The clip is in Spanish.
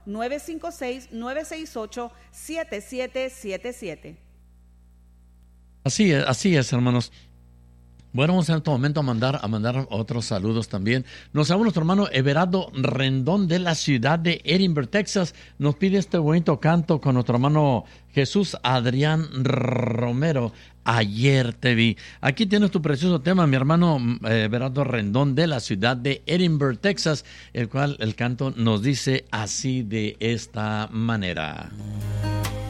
956-968-7777. Así es, hermanos. Bueno, vamos en este momento a mandar otros saludos también. Nos habla nuestro hermano Everardo Rendón de la ciudad de Edinburgh, Texas. Nos pide este bonito canto con nuestro hermano Jesús Adrián Romero. Ayer te vi. Aquí tienes tu precioso tema, mi hermano Everardo Rendón de la ciudad de Edinburgh, Texas, el cual el canto nos dice así de esta manera.